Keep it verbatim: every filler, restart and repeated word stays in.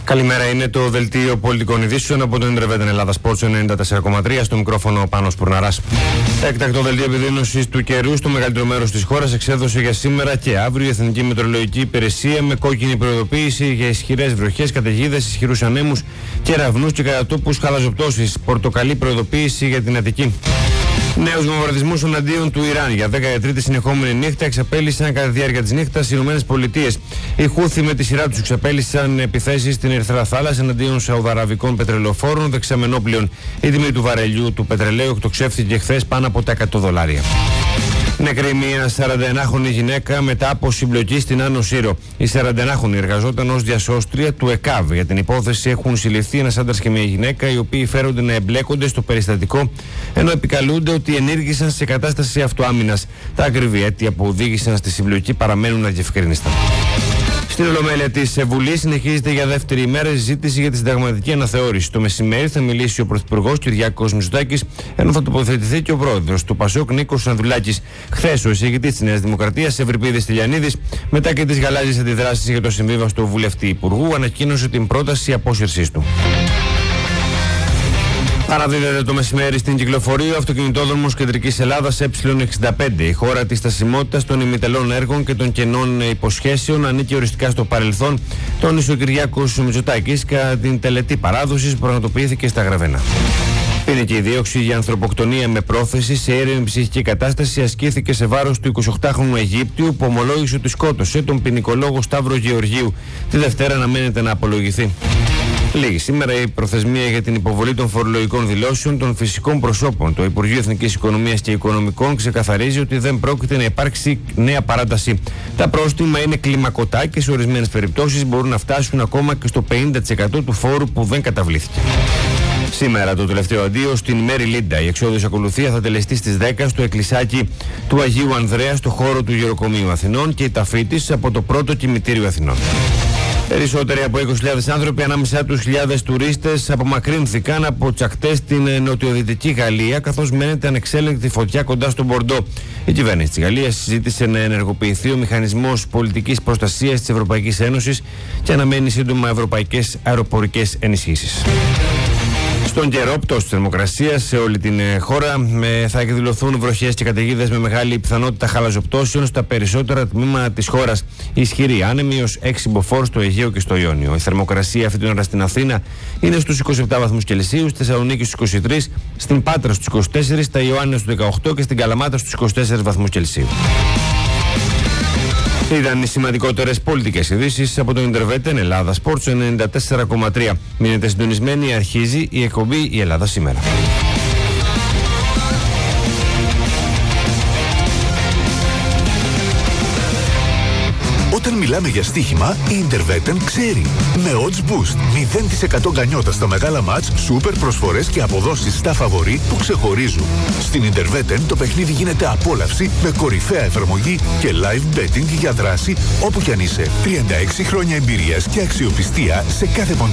Καλημέρα, είναι το δελτίο πολιτικών ειδήσεων από το Ιντερβέτεν Ελλάδα Sports ενενήντα τέσσερα κόμμα τρία. Στο μικρόφωνο ο Πάνος Πουρναράς. Έκτακτο δελτίο επιδείνωσης του καιρού στο μεγαλύτερο μέρος της χώρας εξέδωσε για σήμερα και αύριο η Εθνική Μετεωρολογική Υπηρεσία με κόκκινη προειδοποίηση για ισχυρές βροχές, καταιγίδες, ισχυρούς ανέμους, κεραυνούς και κατά τόπους χαλαζοπτώσεις. Πορτοκαλί προειδοποίηση για την Αττική. Νέους βομβαρδισμούς εναντίον του Ιράν για δέκατη τρίτη συνεχόμενη νύχτα εξαπέλυσαν κατά τη διάρκεια της νύχτας οι Ηνωμένες Πολιτείες. Οι Χούθι με τη σειρά τους εξαπέλυσαν επιθέσεις στην Ερυθρά Θάλασσα εναντίον σαουδαραβικών πετρελαιοφόρων δεξαμενόπλων. Η τιμή του βαρελιού του πετρελαίου εκτοξεύθηκε χθες πάνω από τα εκατό δολάρια. Νεκρή μια σαρανταενάχρονη γυναίκα μετά από συμπλοκή στην Άνω Σύρο. Η σαρανταενάχρονη εργαζόταν ως διασώστρια του ΕΚΑΒ. Για την υπόθεση έχουν συλληφθεί ένας άντρας και μια γυναίκα, οι οποίοι φέρονται να εμπλέκονται στο περιστατικό, ενώ επικαλούνται ότι ενήργησαν σε κατάσταση αυτοάμυνας. Τα ακριβή αίτια που οδήγησαν στη συμπλοκή παραμένουν αδιευκρίνιστα. Στην Ολομέλεια της Βουλής συνεχίζεται για δεύτερη ημέρα η συζήτηση για τη συνταγματική αναθεώρηση. Το μεσημέρι θα μιλήσει ο Πρωθυπουργός Κυριάκος Μητσοτάκης, ενώ θα τοποθετηθεί και ο Πρόεδρος του ΠΑΣΟΚ Νίκος Ανδρουλάκης. Χθες ο εισηγητής της Νέας Δημοκρατίας, Ευρυπίδης Τηλιανίδης, μετά και τις γαλάζιες αντιδράσεις για το συμβίβαστο βουλευτή Υπουργού, ανακοίνωσε την πρόταση απόσυρσής του. Παραδίδεται το μεσημέρι στην κυκλοφορία ο αυτοκινητόδρομος Κεντρικής Ελλάδας Ε εξήντα πέντε. Η χώρα της στασιμότητας των ημιτελών έργων και των κενών υποσχέσεων ανήκει οριστικά στο παρελθόν, τόνισε ο Κυριάκος Μητσοτάκης κατά την τελετή παράδοσης που πραγματοποιήθηκε στα Γραβενά. Ποινική δίωξη για ανθρωποκτονία με πρόθεση σε αίρεμη ψυχική κατάσταση ασκήθηκε σε βάρος του εικοσιοκτάχρονου Αιγύπτιου που ομολόγησε ότι σκότωσε τον ποινικολόγο Σταύρο Γεωργίου. Τη Δευτέρα αναμένεται να απολογηθεί. Λίγη σήμερα η προθεσμία για την υποβολή των φορολογικών δηλώσεων των φυσικών προσώπων. Το Υπουργείο Εθνικής Οικονομίας και Οικονομικών ξεκαθαρίζει ότι δεν πρόκειται να υπάρξει νέα παράταση. Τα πρόστιμα είναι κλιμακωτά και σε ορισμένες περιπτώσεις μπορούν να φτάσουν ακόμα και στο πενήντα τοις εκατό του φόρου που δεν καταβλήθηκε. Σήμερα το τελευταίο αντίο στην Μέρη Λίντα. Η εξόδος ακολουθία θα τελεστεί στις δέκα στο εκκλησάκι του Αγίου Ανδρέα στο χώρο του Γεροκομείου Αθηνών και η ταφή της από το πρώτο κημητήριο Αθηνών. Περισσότεροι από είκοσι χιλιάδες άνθρωποι, ανάμεσά τους χιλιάδες τουρίστες, απομακρύνθηκαν από τσακτές στην νοτιοδυτική Γαλλία, καθώς μένεται ανεξέλεγκτη φωτιά κοντά στον Μπορντό. Η κυβέρνηση της Γαλλίας συζήτησε να ενεργοποιηθεί ο μηχανισμός πολιτικής προστασίας της Ευρωπαϊκής Ένωσης και αναμένει σύντομα ευρωπαϊκές αεροπορικές ενισχύσεις. Στον καιρό, πτώση της θερμοκρασίας σε όλη την χώρα, με, θα εκδηλωθούν βροχές και καταιγίδες με μεγάλη πιθανότητα χαλαζοπτώσεων στα περισσότερα τμήματα της χώρας. Ισχυρή άνεμη ως έξι μποφόρ στο Αιγαίο και στο Ιόνιο. Η θερμοκρασία αυτή την ώρα στην Αθήνα είναι στους είκοσι επτά βαθμούς Κελσίου, στη Θεσσαλονίκη στους είκοσι τρεις, στην Πάτρα στους είκοσι τέσσερα, στα Ιωάννινα στους δεκαοκτώ και στην Καλαμάτα στους είκοσι τέσσερις βαθμούς Κελσίου. Ήταν οι σημαντικότερες πολιτικές ειδήσεις από το Ιντερβέτεν Ελλάδα Sports ενενήντα τέσσερα κόμμα τρία. Μείνετε συντονισμένοι, αρχίζει η εκπομπή «Η Ελλάδα σήμερα». Όταν μιλάμε για στοίχημα, η Ιντερβέτεν ξέρει. Με odds boost, μηδέν τοις εκατό γκανιότα στα μεγάλα μάτς, σούπερ προσφορές και αποδόσεις στα φαβορί που ξεχωρίζουν. Στην Ιντερβέτεν το παιχνίδι γίνεται απόλαυση με κορυφαία εφαρμογή και live betting για δράση όπου κι αν είσαι. τριάντα έξι χρόνια εμπειρίας και αξιοπιστία σε κάθε